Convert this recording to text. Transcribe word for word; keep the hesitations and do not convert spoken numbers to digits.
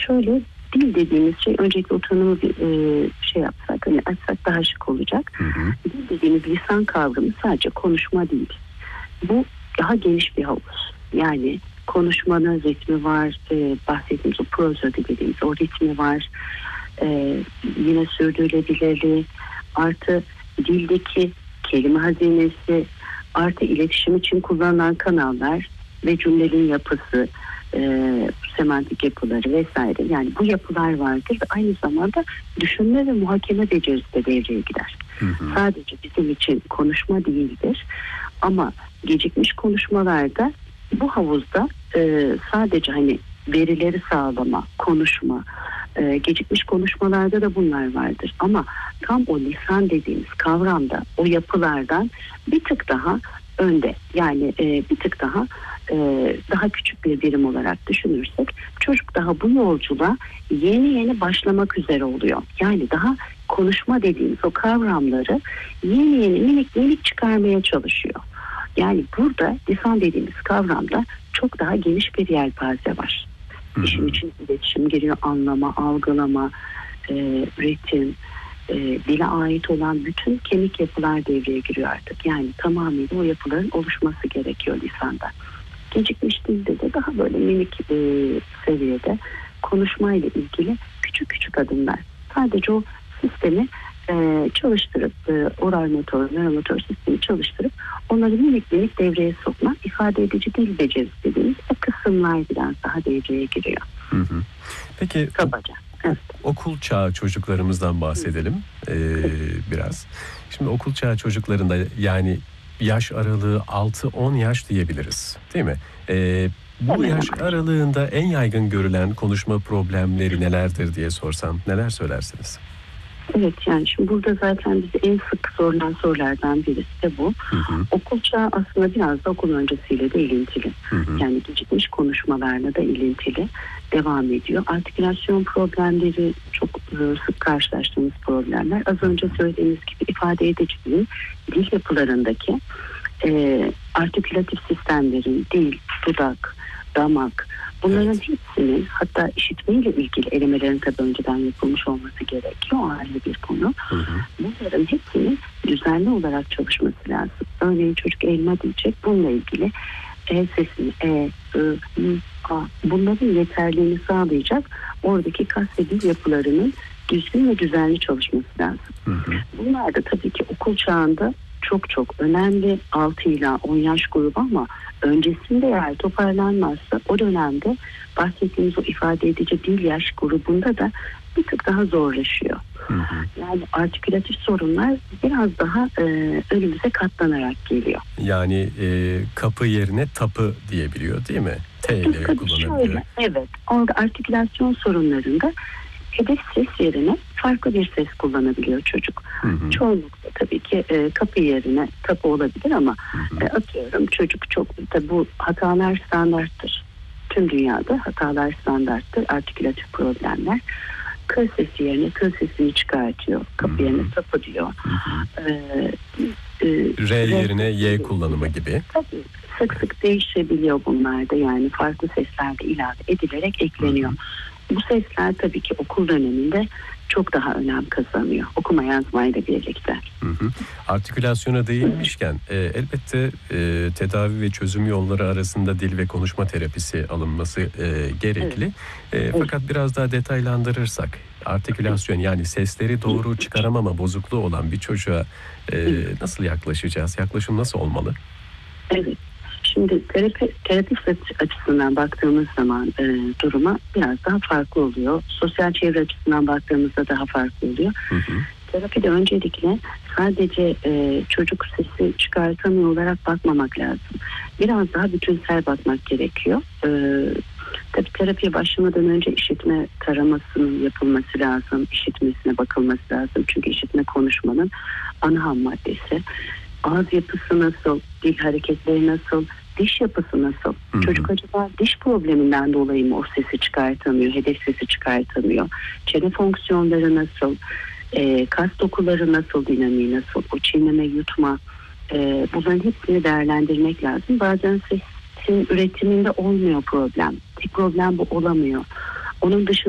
şöyle, dil dediğimiz şey, öncelikle o tanımı bir e, şey yapsak, hani açsak daha şık olacak. Hı hı. Dil dediğimiz lisan kavramı sadece konuşma değil. Bu daha geniş bir havuz. Yani konuşmanın ritmi var, e, bahsettiğimiz o prozodi dediğimiz o ritmi var. E, yine sürdürülebilirliği, artı dildeki kelime hazinesi, artı iletişim için kullanılan kanallar ve cümlenin yapısı, e, semantik yapıları vesaire. Yani bu yapılar vardır ve aynı zamanda düşünme ve muhakeme becerisi de devreye girer. Hı hı. Sadece bizim için konuşma değildir. Ama gecikmiş konuşmalarda bu havuzda e, sadece hani verileri sağlama, konuşma, e, gecikmiş konuşmalarda da bunlar vardır. Ama tam o lisan dediğimiz kavramda o yapılardan bir tık daha önde. Yani e, bir tık daha e, daha küçük bir birim olarak düşünürsek çocuk daha bu yolculuğa yeni yeni başlamak üzere oluyor. Yani daha konuşma dediğimiz o kavramları yeni yeni minik minik çıkarmaya çalışıyor. Yani burada lisan dediğimiz kavramda çok daha geniş bir yelpaze var. Hı hı. İşin içine iletişim giriyor, anlama, algılama, e, ritim, e, dile ait olan bütün kemik yapılar devreye giriyor artık. Yani tamamıyla o yapıların oluşması gerekiyor lisanda. Gecikmiş dilde de daha böyle minik e, seviyede konuşmayla ilgili küçük küçük adımlar. Sadece o sistemi e, çalıştırıp, e, oral motor, nöromotor sistemi çalıştırıp onları minik minik devreye sokma, ifade edici dil becerisi dediğimiz o kısımlar biraz daha devreye giriyor. Hı hı. Peki Kabaca. Evet. okul çağı çocuklarımızdan bahsedelim ee, biraz. Şimdi okul çağı çocuklarında, yani yaş aralığı altı on yaş diyebiliriz, değil mi? Ee, bu Evet. yaş aralığında en yaygın görülen konuşma problemleri nelerdir diye sorsam neler söylersiniz? Evet, yani şimdi burada zaten bize en sık sorulan sorulardan birisi de bu. Hı hı. Okul çağı aslında biraz da okul öncesiyle de ilintili. Hı hı. Yani gecikmiş konuşmalarla da ilintili devam ediyor. Artikülasyon problemleri çok e, sık karşılaştığımız problemler. Az önce söylediğimiz gibi ifade ediciliğin dil yapılarındaki e, artikülatif sistemlerin dil, dudak, damak, bunların Evet. hepsinin, hatta işitmeyle ilgili elemelerin tabii önceden yapılmış olması gerekiyor. O ayrı bir konu. Hı hı. Bunların hepsinin düzenli olarak çalışması lazım. Örneğin çocuk elma diyecek. Bununla ilgili E sesini, E, I, M, A, bunların yeterliğini sağlayacak oradaki kas ve dil yapılarının düzgün ve düzenli çalışması lazım. Hı hı. Bunlar da tabii ki okul çağında çok çok önemli, altı ila on yaş grubu, ama öncesinde eğer toparlanmazsa o dönemde bahsettiğimiz o ifade edici dil yaş grubunda da bir tık daha zorlaşıyor. Hı hı. Yani artikülatif sorunlar biraz daha e, önümüze katlanarak geliyor. Yani e, kapı yerine tapı diyebiliyor, değil mi? T ile Tabii kullanabiliyor. şöyle, evet. Orada artikülasyon sorunlarında hedef ses yerine farklı bir ses kullanabiliyor çocuk. Hı hı. Çoğunlukla tabii ki e, kapı yerine tapı olabilir, ama Hı hı. e, atıyorum çocuk çok, tabii bu hatalar standarttır. Tüm dünyada hatalar standarttır. Artikülatif problemler. K sesi yerine K sesini çıkartıyor. Kapı Hı hı. yerine tapı diyor. Hı hı. E, e, R yerine Y sesi- kullanımı gibi. Tabii sık sık değişebiliyor bunlar da, yani farklı sesler de ilave edilerek ekleniyor. Hı hı. Bu sesler tabii ki okul döneminde çok daha önem kazanıyor. Okuma yazmayla birlikte. Hı hı. Artikülasyona değinmişken e, elbette e, tedavi ve çözüm yolları arasında dil ve konuşma terapisi alınması e, gerekli. E, fakat biraz daha detaylandırırsak, artikülasyon, yani sesleri doğru çıkaramama bozukluğu olan bir çocuğa e, nasıl yaklaşacağız? Yaklaşım nasıl olmalı? Evet. Şimdi terapi, terapist açısından baktığımız zaman e, duruma biraz daha farklı oluyor. Sosyal çevre açısından baktığımızda daha farklı oluyor. Hı hı. Terapide öncelikle sadece e, çocuk sesi çıkartamıyor olarak bakmamak lazım. Biraz daha bütünsel bakmak gerekiyor. E, tabii terapiye başlamadan önce işitme taramasının yapılması lazım. İşitmesine bakılması lazım. Çünkü işitme konuşmanın ana ham maddesi. Ağız yapısı nasıl, dil hareketleri nasıl, diş yapısı nasıl? Hı hı. Çocuk acaba diş probleminden dolayı mı o sesi çıkartamıyor, hedef sesi çıkartamıyor? Çene fonksiyonları nasıl? E, kas dokuları nasıl, dinamiği nasıl? O çiğneme, yutma, e, bunların hepsini değerlendirmek lazım. Bazen sesin üretiminde olmuyor problem. Tek problem bu olamıyor. Onun dışında